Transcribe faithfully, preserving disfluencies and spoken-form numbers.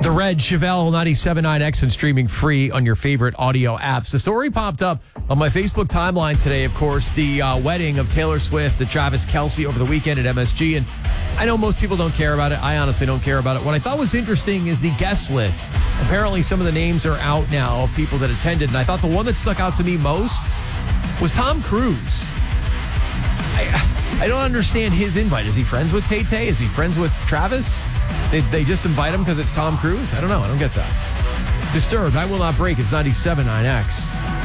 The Red Chevelle ninety-seven point nine X and streaming free on your favorite audio apps. The story popped up on my Facebook timeline today, of course, the uh, wedding of Taylor Swift and Travis Kelce over the weekend at M S G. And I know most people don't care about it. I honestly don't care about it. What I thought was interesting is the guest list. Apparently, some of the names are out now of people that attended. And I thought the one that stuck out to me most was Tom Cruise. I, I don't understand his invite. Is he friends with Tay-Tay? Is he friends with Travis? They, they just invite him because it's Tom Cruise? I don't know. I don't get that. Disturbed. I Will Not Break. It's ninety-seven point nine X.